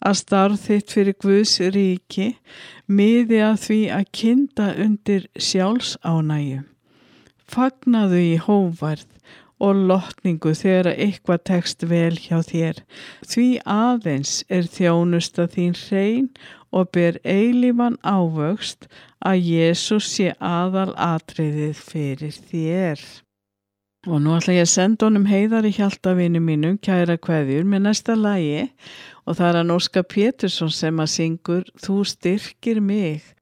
að starf þitt fyrir Guðs ríki miði að því að kynda undir sjálfsánægju. Fagnaðu í hógværð og lotningu þegar eitthvað tekst vel hjá þér, því aðeins er þjónusta þín hrein og ber eilífan ávöxt að Jesús sé aðalatriðið fyrir þér. Og nú ætla ég að senda honum Heiðari Hjaltavini mínum kæra kveðjur með næsta lagi og það er hann Óskar Pétursson sem að syngur Þú styrkir mig.